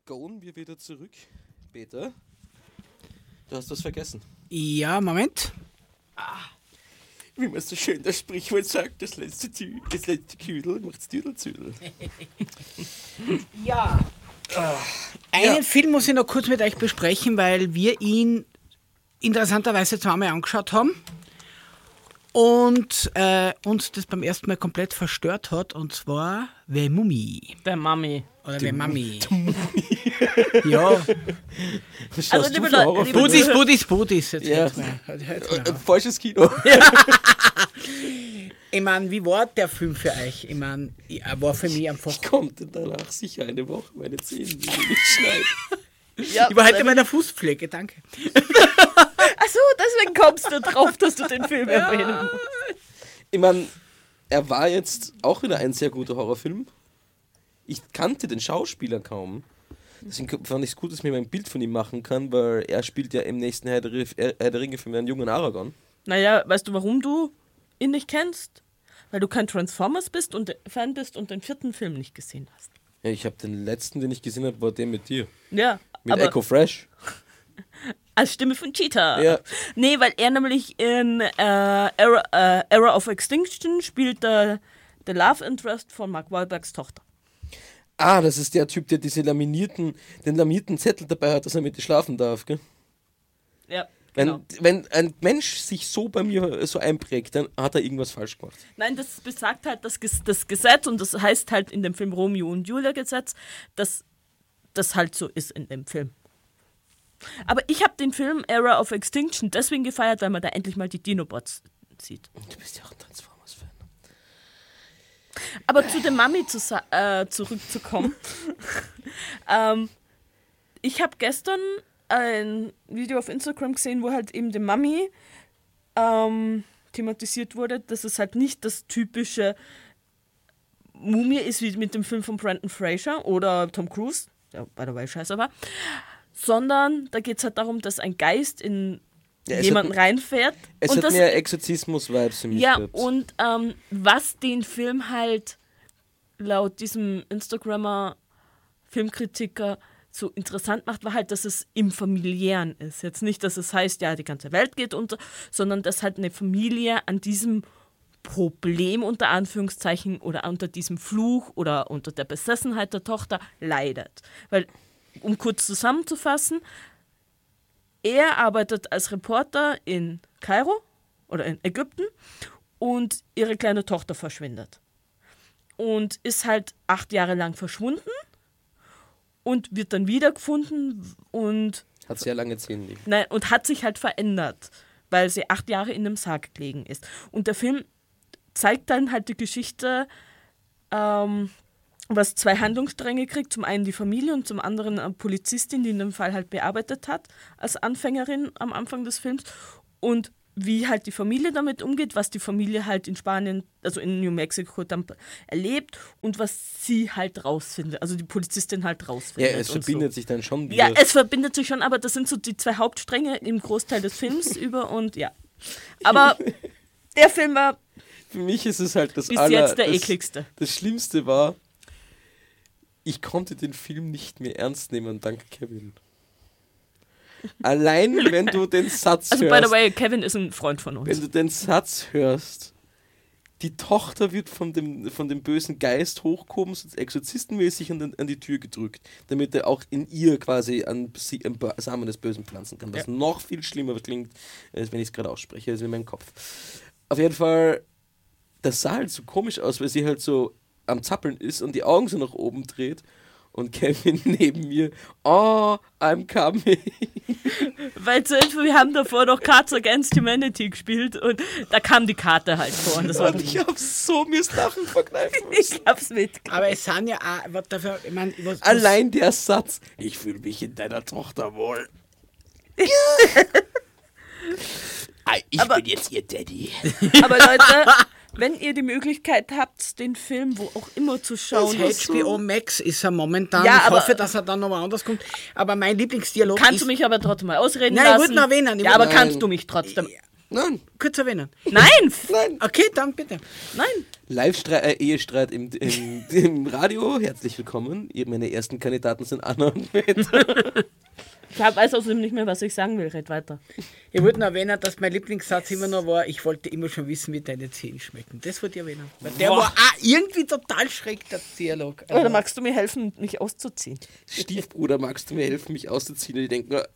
Goen wir wieder zurück. Peter, du hast was vergessen. Ja, Moment. Wie man so schön das Sprichwort sagt, das letzte Küdel macht's Düdelzüdel. Ja. Einen Film muss ich noch kurz mit euch besprechen, weil wir ihn interessanterweise zweimal angeschaut haben und uns das beim ersten Mal komplett verstört hat, und zwar The Mummy. Der Mami. Oder The Mummy. Ja. Also, Buddies. Jetzt Ja. hört's mal. Hört's mal auf. Falsches Kino. Ich meine, wie war der Film für euch? Ich meine, er war für mich einfach... Kommt denn danach sicher eine Woche meine Zähne nicht schneiden. Ja, Ich war heute in meiner Fußpflege, danke. Achso, deswegen kommst du drauf, dass du den Film erwähnen musst. Ich meine, er war jetzt auch wieder ein sehr guter Horrorfilm. Ich kannte den Schauspieler kaum. Deswegen fand ich es gut, dass ich mir mal ein Bild von ihm machen kann, weil er spielt ja im nächsten Herr der Ringe-Film einen jungen Aragorn. Naja, weißt du, warum du ihn nicht kennst? Weil du kein Transformers-Fan bist und den 4. Film nicht gesehen hast. Ja, ich habe den letzten, den ich gesehen habe, war der mit dir. Ja, Mit aber Echo Fresh. als Stimme von Cheetah. Ja. Nee, weil er nämlich in Era of Extinction spielt der Love Interest von Mark Wahlbergs Tochter. Ah, das ist der Typ, der den laminierten Zettel dabei hat, dass er mit dir schlafen darf, gell? Ja, genau. Wenn ein Mensch sich so bei mir so einprägt, dann hat er irgendwas falsch gemacht. Nein, das besagt halt das Gesetz, und das heißt halt in dem Film Romeo und Julia Gesetz, dass das halt so ist in dem Film. Aber ich habe den Film Era of Extinction deswegen gefeiert, weil man da endlich mal die Dinobots sieht. Du bist ja auch ein Transformers-Fan. Aber zu der Mami zurückzukommen. Ich habe gestern ein Video auf Instagram gesehen, wo halt eben die Mami thematisiert wurde, dass es halt nicht das typische Mumie ist, wie mit dem Film von Brendan Fraser oder Tom Cruise, der by the way scheiße war, sondern da geht es halt darum, dass ein Geist in jemanden reinfährt. Es und hat das, mehr Exorzismus-Vibes für mich ja, gehabt. und was den Film halt laut diesem Instagrammer Filmkritiker so interessant macht, war halt, dass es im Familiären ist. Jetzt nicht, dass es heißt, ja, die ganze Welt geht unter, sondern dass halt eine Familie an diesem Problem unter Anführungszeichen oder unter diesem Fluch oder unter der Besessenheit der Tochter leidet. Weil, um kurz zusammenzufassen, er arbeitet als Reporter in Kairo oder in Ägypten und ihre kleine Tochter verschwindet. Und ist halt 8 Jahre lang verschwunden und wird dann wiedergefunden und Hat sehr lange Zähne liegen. nein, und hat sich halt verändert, weil sie 8 Jahre in einem Sarg gelegen ist. Und der Film zeigt dann halt die Geschichte, was 2 Handlungsstränge kriegt. Zum einen die Familie und zum anderen eine Polizistin, die in dem Fall halt bearbeitet hat, als Anfängerin am Anfang des Films. Und wie halt die Familie damit umgeht, was die Familie halt in Spanien, also in New Mexico dann erlebt und was sie halt rausfindet, also die Polizistin halt rausfindet. Ja, es und verbindet so. sich dann schon wieder. Ja, es verbindet sich schon, aber das sind so die 2 Hauptstränge im Großteil des Films über und ja. Aber der Film war Für mich ist es halt das bis jetzt der ekligste. Das Schlimmste war, ich konnte den Film nicht mehr ernst nehmen, dank Kevin. Allein, wenn du den Satz Also, hörst. by the way, Kevin ist ein Freund von uns. Wenn du den Satz hörst, die Tochter wird von dem bösen Geist hochgehoben, so exorzistenmäßig an die Tür gedrückt, damit er auch in ihr quasi einen Samen des Bösen pflanzen kann. Was noch viel schlimmer klingt, als wenn ich es gerade ausspreche, als in meinem Kopf. Auf jeden Fall, das sah halt so komisch aus, weil sie halt so am Zappeln ist und die Augen so nach oben dreht. Und Kevin neben mir, oh, I'm coming. Weil zur Info, wir haben davor noch Cards Against Humanity gespielt und da kam die Karte halt vor. Und das war Und ich hab's so mir das Lachen verkneifen müssen. ich hab's mitgekriegt. Aber es sind ja auch, was dafür, ich meine, Allein der Satz, ich fühle mich in deiner Tochter wohl. Ich bin jetzt ihr Daddy. Aber Leute, wenn ihr die Möglichkeit habt, den Film wo auch immer zu schauen, HBO Max ist er momentan. Ja, ich aber- hoffe, dass er dann nochmal anders kommt. Aber mein Lieblingsdialog kannst ist... du mich aber trotzdem mal ausreden Nein, ich lassen? wollte noch erwähnen. Ja, aber Nein. kannst du mich trotzdem... Nein, Nein! Kurz erwähnen. Nein! nein. Okay, dann bitte. Nein! Ehestreit im Radio. Herzlich willkommen. Meine ersten Kandidaten sind Anna und Peter. Ich weiß außerdem nicht mehr, was ich sagen will. Red weiter. Ich wollte noch erwähnen, dass mein Lieblingssatz immer noch war, ich wollte immer schon wissen, wie deine Zähne schmecken. Das wollte ich erwähnen. Weil der war auch irgendwie total schräg, der Dialog. Oder magst du mir helfen, mich auszuziehen? Stiefbruder, magst du mir helfen, mich auszuziehen? Und die denken nur,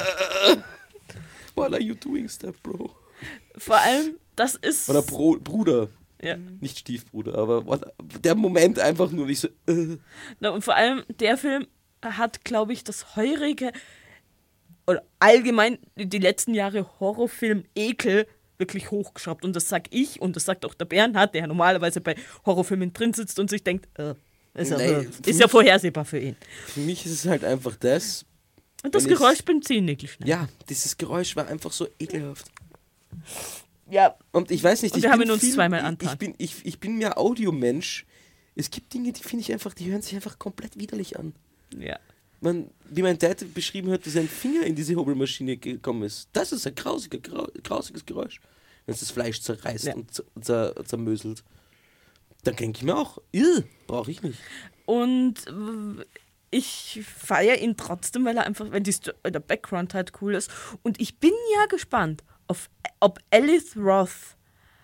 what are you doing, step bro? Vor allem, das ist... Oder Bruder. Ja. Nicht Stiefbruder, aber der Moment einfach nur nicht so. Na, und vor allem, der Film hat, glaube ich, das heurige oder allgemein die letzten Jahre Horrorfilm-Ekel wirklich hochgeschraubt. Und das sag ich und das sagt auch der Bernhard, der ja normalerweise bei Horrorfilmen drin sitzt und sich denkt, ist ja vorhersehbar für ihn. Für mich ist es halt einfach das. Und das Geräusch beim Zehennägel schneiden. Ja, dieses Geräusch war einfach so ekelhaft. Ja. Und ich weiß nicht, und wir haben ihn uns zweimal angetan. Ich bin mehr Audiomensch. Es gibt Dinge, die finde ich einfach, die hören sich einfach komplett widerlich an. Ja. Wie mein Dad beschrieben hat, wie sein Finger in diese Hobelmaschine gekommen ist. Das ist ein grausiges Geräusch. Wenn es das Fleisch zerreißt und zermöselt. Dann denke ich mir auch, brauche ich nicht. Und ich feiere ihn trotzdem, weil er einfach, wenn der Background halt cool ist. Und ich bin ja gespannt, ob Alice Roth,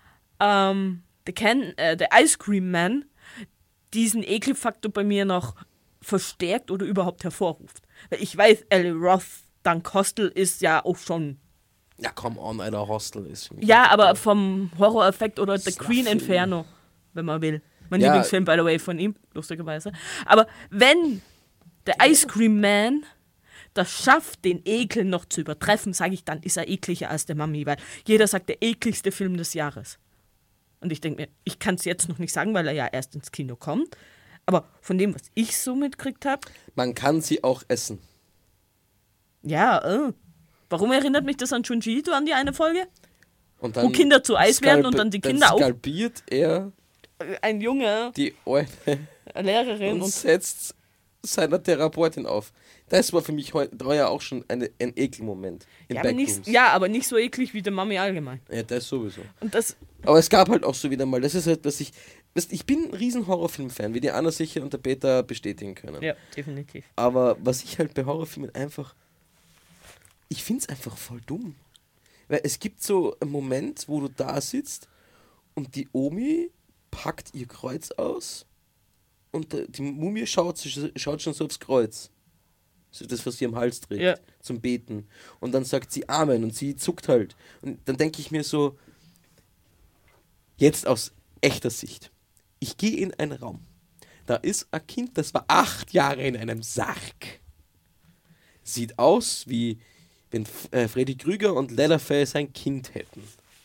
der Ice Cream Man, diesen Ekelfaktor bei mir noch verstärkt oder überhaupt hervorruft. Weil ich weiß, Alice Roth dank Hostel ist ja auch schon... Ja, come on, Alter, Hostel ist... Ja, aber vom Horror-Effekt oder The Queen Inferno, wenn man will. Mein Lieblingsfilm, by the way, von ihm, lustigerweise. Aber wenn der Ice Cream Man das schafft, den Ekel noch zu übertreffen, sage ich, dann ist er ekliger als der Mummy, weil jeder sagt, der ekligste Film des Jahres. Und ich denke mir, ich kann es jetzt noch nicht sagen, weil er ja erst ins Kino kommt, aber von dem, was ich so mitgekriegt habe... Man kann sie auch essen. Ja, Warum erinnert mich das an Junji Ito, an die eine Folge? Und dann wo Kinder zu Eis werden und dann die Kinder auch... skalpiert er ein Junge, die eine Lehrerin und setzt seiner Therapeutin auf. Das war für mich heuer auch schon ein Ekelmoment. Aber nicht so eklig wie der Mami allgemein. Ja, das sowieso. Und aber es gab halt auch so wieder mal, das ist halt, ich bin ein riesen Horrorfilm-Fan, wie die Anna sicher und der Peter bestätigen können. Ja, definitiv. Aber was ich halt bei Horrorfilmen einfach, ich finde es einfach voll dumm. Weil es gibt so einen Moment, wo du da sitzt und die Omi packt ihr Kreuz aus und die Mumie schaut schon so aufs Kreuz. So das, was sie am Hals trägt, zum Beten. Und dann sagt sie Amen und sie zuckt halt. Und dann denke ich mir so, jetzt aus echter Sicht. Ich gehe in einen Raum. Da ist ein Kind, das war 8 Jahre in einem Sarg. Sieht aus, wie wenn Freddy Krüger und Leatherface ein Kind hätten.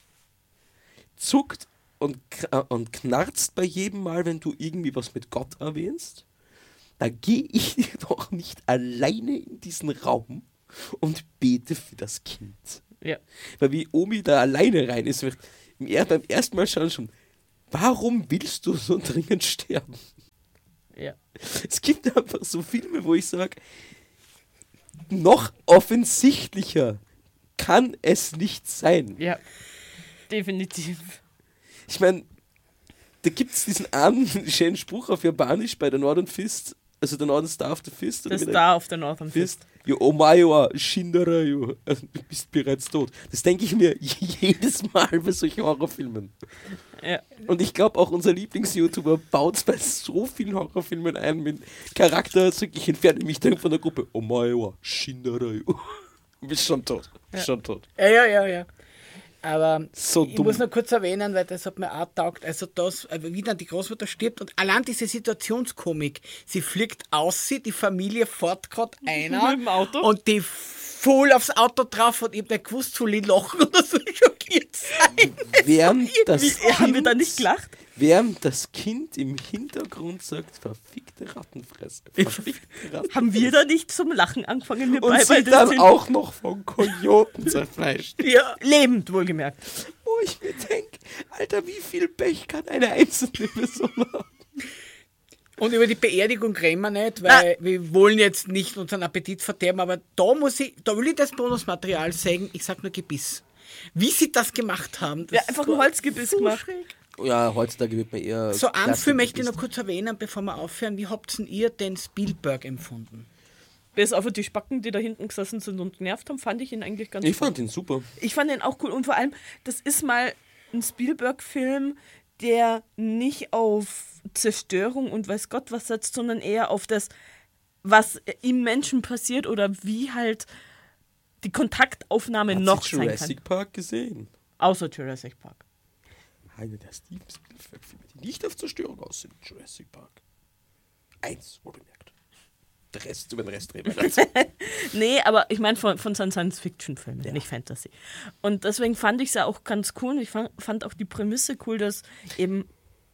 Zuckt und knarzt bei jedem Mal, wenn du irgendwie was mit Gott erwähnst. Da gehe ich doch nicht alleine in diesen Raum und bete für das Kind. Ja. Weil wie Omi da alleine rein ist, wird beim ersten Mal schon, warum willst du so dringend sterben? Ja. Es gibt einfach so Filme, wo ich sage, noch offensichtlicher kann es nicht sein. Ja, definitiv. Ich meine, da gibt es diesen einen schönen Spruch auf Japanisch bei der Northern Fist, also der Northern Star of the Fist. Der Star of the Northern Fist. Yo, omae wa shindarayo. Du bist bereits tot. Das denke ich mir jedes Mal bei solchen Horrorfilmen. Ja. Und ich glaube auch unser Lieblings-YouTuber baut es bei so vielen Horrorfilmen ein mit Charakter, ich entferne mich dann von der Gruppe. Omae wa shindarayo. Du bist schon tot. Ja. Aber so ich muss noch kurz erwähnen, weil das hat mir auch taugt, also das, wie dann die Großmutter stirbt und allein diese Situationskomik, sie fliegt aus, die Familie fährt gerade einer mit dem Auto und die voll aufs Auto drauf und ich hab nicht gewusst, soll ich lachen oder soll ich schockiert sein? Haben wir da nicht gelacht? Während das Kind im Hintergrund sagt, verfickte Rattenfresse. Haben wir da nicht zum Lachen angefangen? Und sie dann auch noch von Kojoten zerfleischt. Ja, lebend wohlgemerkt. Wo ich mir denke, Alter, wie viel Pech kann eine einzelne Person haben? Und über die Beerdigung reden wir nicht, weil wir wollen jetzt nicht unseren Appetit verderben, aber da will ich das Bonusmaterial sagen, ich sag nur Gebiss. Wie sie das gemacht haben. Ja, einfach ein Holzgebiss so gemacht. Schräg. Ja, heutzutage wird man eher... So einen Film möchte ich noch Klassik- kurz erwähnen, bevor wir aufhören. Wie habt denn ihr den Spielberg empfunden? Bis auf die Spacken, die da hinten gesessen sind und genervt haben, fand ich ihn eigentlich ganz Ich fand ihn super. Ich fand ihn auch cool und vor allem, das ist mal ein Spielberg-Film, der nicht auf Zerstörung und weiß Gott was setzt, sondern eher auf das, was im Menschen passiert oder wie halt die Kontaktaufnahme Hat noch sie sein kann. Jurassic Park gesehen? Außer Jurassic Park. Einer der Steven Spielberg-Filme, die nicht auf Zerstörung aus sind. Jurassic Park. 1, wohlbemerkt. Der Rest, über den Rest reden wir jetzt. Nee, aber ich meine von seinen Science-Fiction-Filmen, nicht Fantasy. Und deswegen fand ich es ja auch ganz cool. Ich fand auch die Prämisse cool, dass eben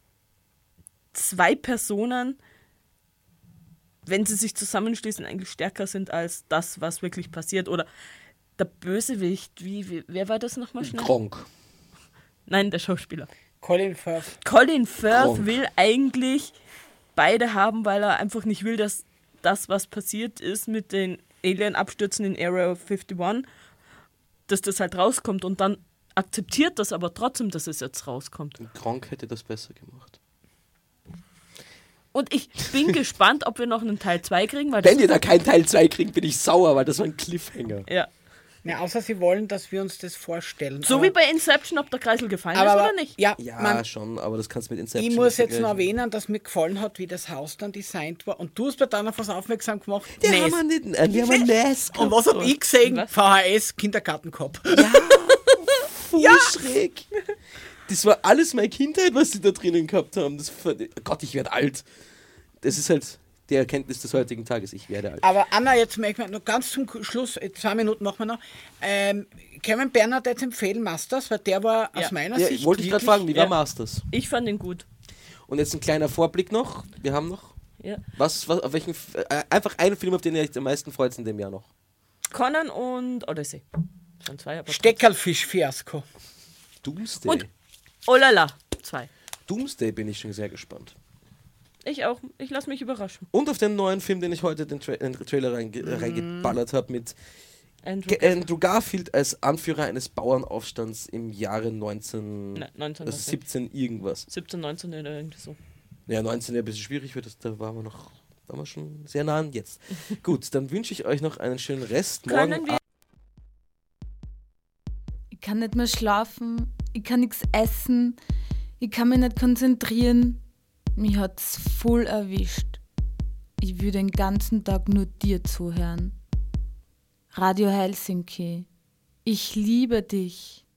2 Personen, wenn sie sich zusammenschließen, eigentlich stärker sind als das, was wirklich passiert. Oder der Bösewicht, wer war das nochmal schnell? Gronk. Nein, der Schauspieler. Colin Firth. Colin Firth Gronk. will eigentlich beide haben, weil er einfach nicht will, dass das, was passiert ist mit den Alien-Abstürzen in Area 51, dass das halt rauskommt und dann akzeptiert das aber trotzdem, dass es jetzt rauskommt. Gronk hätte das besser gemacht. Und ich bin gespannt, ob wir noch einen Teil 2 kriegen, weil Wenn ihr da keinen Teil 2 kriegt, bin ich sauer, weil das war ein Cliffhanger. ja. Ja, außer sie wollen, dass wir uns das vorstellen. So aber, wie bei Inception, ob der Kreisel gefallen ist aber, oder nicht. Ja, Ja, schon, aber das kannst du mit Inception ich muss nicht jetzt noch vergleichen. erwähnen, dass mir gefallen hat, wie das Haus dann designt war. Und du hast mir dann auf was aufmerksam gemacht. Die Nest. haben wir nicht, die haben wir Nest Und was hab ich gesehen? Was? VHS Kindergarten gehabt. Voll schräg. Das war alles meine Kindheit, was sie da drinnen gehabt haben. Gott, ich werde alt. Das ist halt die Erkenntnis des heutigen Tages. Ich werde alt. Aber Anna, jetzt möchte ich noch ganz zum Schluss, 2 Minuten machen wir noch. Kevin Bernadette empfehlen Masters, weil der war aus meiner Ja, Sicht wollte ich gerade wirklich- fragen, wie war Masters? Ich fand ihn gut. Und jetzt ein kleiner Vorblick noch. Wir haben noch. Ja. Auf welchen. Einfach einen Film, auf den ihr euch am meisten freut in dem Jahr noch. Conan und Odyssey. Schon 2, aber Steckerlfisch-Fiasko. Doomsday. Und Oh la la, 2. Doomsday bin ich schon sehr gespannt. Ich auch. Ich lasse mich überraschen. Und auf den neuen Film, den ich heute den Trailer reingeballert habe, mit Andrew Garfield als Anführer eines Bauernaufstands im Jahre 1917 irgendwas. 17, 19 oder irgendwie so. Ja, 19 wäre ein bisschen schwierig, da waren wir schon sehr nah an jetzt. Gut, dann wünsche ich euch noch einen schönen Rest. Können wir- Ich kann nicht mehr schlafen, ich kann nichts essen, ich kann mich nicht konzentrieren. Mich hat's voll erwischt. Ich will den ganzen Tag nur dir zuhören. Radio Helsinki, ich liebe dich.